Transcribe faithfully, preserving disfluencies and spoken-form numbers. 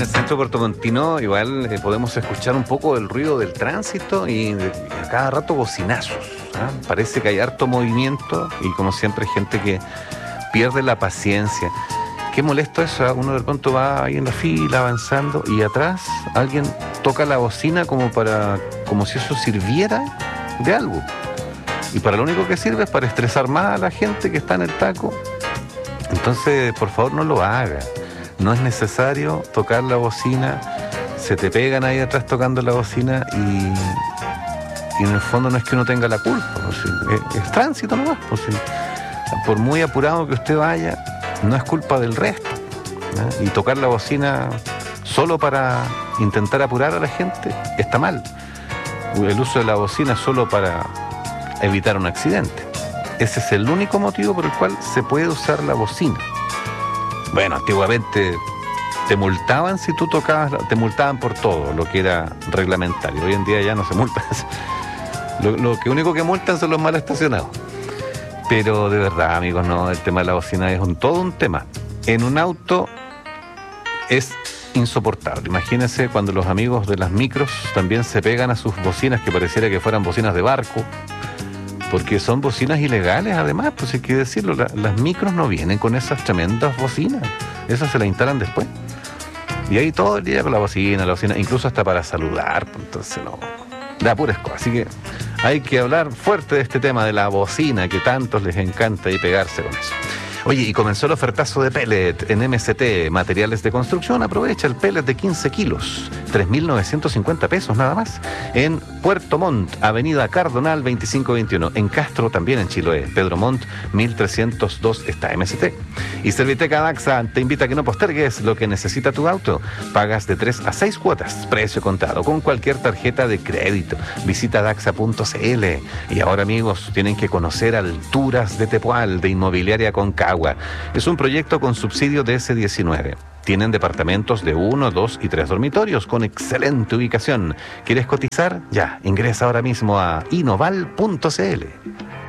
en el centro puertomontino igual eh, podemos escuchar un poco el ruido del tránsito y, de, y a cada rato bocinazos. ¿Ah? Parece que hay harto movimiento y como siempre gente que pierde la paciencia. Qué molesto eso, ¿eh? Uno de pronto va ahí en la fila avanzando y atrás alguien toca la bocina como para, como si eso sirviera de algo. Y para lo único que sirve es para estresar más a la gente que está en el taco. Entonces, por favor, no lo haga. No es necesario tocar la bocina. Se te pegan ahí atrás tocando la bocina y, y en el fondo no es que uno tenga la culpa. Pues, sí. es, es tránsito nomás. Pues, sí. Por muy apurado que usted vaya, no es culpa del resto. ¿No? Y tocar la bocina solo para intentar apurar a la gente está mal. El uso de la bocina solo para evitar un accidente. Ese es el único motivo por el cual se puede usar la bocina. Bueno, antiguamente te multaban si tú tocabas, te multaban por todo lo que era reglamentario. Hoy en día ya no se multa. Lo, lo que único que multan son los mal estacionados. Pero de verdad, amigos, no, el tema de la bocina es un, todo un tema. En un auto es insoportable. Imagínense cuando los amigos de las micros también se pegan a sus bocinas que pareciera que fueran bocinas de barco. Porque son bocinas ilegales, además, pues hay que decirlo, la, las micros no vienen con esas tremendas bocinas, esas se las instalan después. Y ahí todo el día con la bocina, la bocina, incluso hasta para saludar, pues entonces no, da pura escoba. Así que hay que hablar fuerte de este tema de la bocina, que tantos les encanta y pegarse con eso. Oye, y comenzó el ofertazo de pellet en M C T, materiales de construcción. Aprovecha el pellet de quince kilos, tres mil novecientos cincuenta pesos nada más. En Puerto Montt, avenida Cardonal veinticinco veintiuno. En Castro, también en Chiloé. Pedro Montt, mil trescientos dos está M C T. Y Serviteca Daxa te invita a que no postergues lo que necesita tu auto. Pagas de tres a seis cuotas, precio contado, con cualquier tarjeta de crédito. Visita daxa punto c l. Y ahora, amigos, tienen que conocer Alturas de Tepual, de Inmobiliaria Concagua. Es un proyecto con subsidio de ese diecinueve. Tienen departamentos de uno, dos y tres dormitorios con excelente ubicación. ¿Quieres cotizar? Ya, ingresa ahora mismo a inoval punto c l.